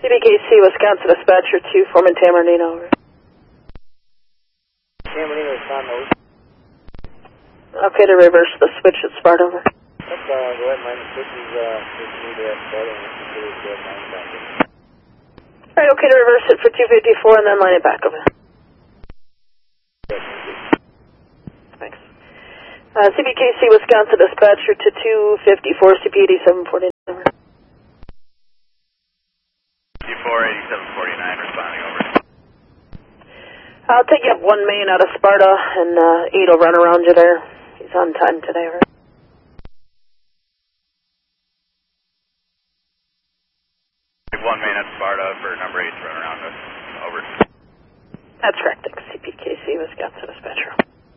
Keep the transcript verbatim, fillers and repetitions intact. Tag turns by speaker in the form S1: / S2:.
S1: C B K C, Wisconsin Dispatcher two, Foreman Tamernino, over.
S2: Tamernino, Wisconsin, over.
S1: Okay, to reverse the switch at Sparta, over.
S2: Let's uh, go ahead and line the switches, uh, switch to Sparta, and let's consider it good line back in.
S1: Alright, okay, to reverse it for two fifty-four and then line it back, over. Thanks. Uh, C B K C, Wisconsin Dispatcher to two fifty-four, C P eighty-seven forty-nine, over.
S3: fifty-four, eighty-seven forty-nine, responding, over.
S1: I'll take you up one main out of Sparta, and uh, eight will run around you there. He's on time today, over.
S3: One main at Sparta for number eight to run around us, over.
S1: That's correct, thanks. C P K C, Wisconsin Dispatcher.